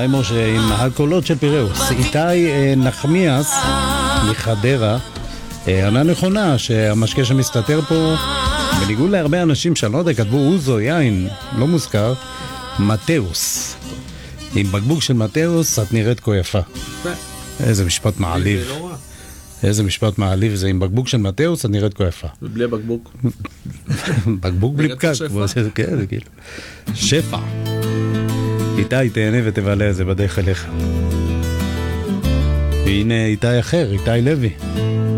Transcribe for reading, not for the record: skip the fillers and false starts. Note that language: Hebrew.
היי משה, עם הקולות של פיראוס. איתי נחמיאס מחדרה ענה נכונה שהמשקה שמסתתר פה, בניגוד להרבה אנשים שאני לא יודע, כתבו אוזו, יין, לא מוזכר, מתאוס. עם בקבוק של מתאוס את נראית כה יפה. איזה משפט מעליב. איזה משפט מעליב זה, עם בקבוק של מתאוס את נראית כה יפה. ובלי הבקבוק. בקבוק בלי פקק. כן, זה כאילו. שפע. איתי תהנה ותבלה את זה בדרך אליך. והנה איתי אחר, איתי לוי.